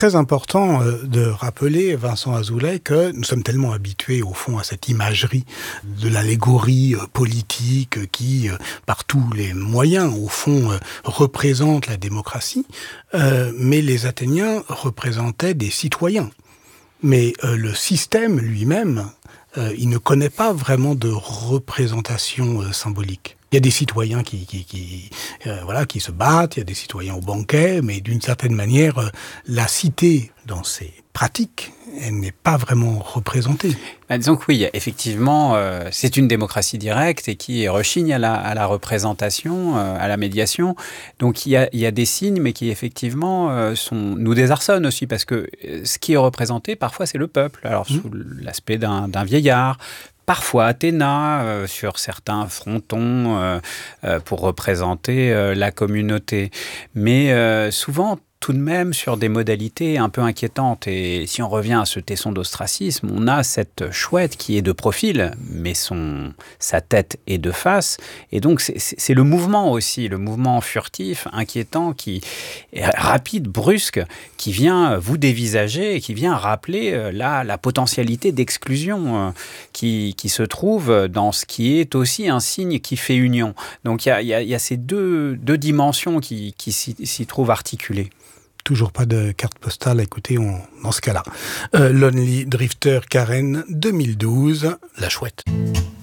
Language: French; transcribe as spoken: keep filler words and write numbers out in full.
Très important euh, de rappeler, Vincent Azoulay, que nous sommes tellement habitués, au fond, à cette imagerie de l'allégorie euh, politique euh, qui, euh, par tous les moyens, au fond, euh, représente la démocratie. Euh, mais les Athéniens représentaient des citoyens. Mais euh, le système lui-même, euh, il ne connaît pas vraiment de représentation euh, symbolique. Il y a des citoyens qui, qui, qui, euh, voilà, qui se battent, il y a des citoyens au banquet, mais d'une certaine manière, euh, la cité, dans ses pratiques, elle n'est pas vraiment représentée. Bah, disons que oui, effectivement, euh, c'est une démocratie directe et qui rechigne à la, à la représentation, euh, à la médiation. Donc il y a, il y a des signes, mais qui effectivement euh, sont, nous désarçonnent aussi, parce que euh, ce qui est représenté, parfois, c'est le peuple. Alors, mmh. sous l'aspect d'un, d'un vieillard, parfois Athéna, euh, sur certains frontons, euh, euh, pour représenter euh, la communauté. Mais euh, souvent, tout de même sur des modalités un peu inquiétantes. Et si on revient à ce tesson d'ostracisme, on a cette chouette qui est de profil, mais son, sa tête est de face. Et donc, c'est, c'est le mouvement aussi, le mouvement furtif, inquiétant, qui est rapide, brusque, qui vient vous dévisager et qui vient rappeler la, la potentialité d'exclusion qui, qui se trouve dans ce qui est aussi un signe qui fait union. Donc, il y a, y a, y a ces deux, deux dimensions qui, qui s'y, s'y trouvent articulées. Toujours pas de carte postale, écoutez, on, dans ce cas-là. Euh, Lonely Drifter Karen deux mille douze, La Chouette.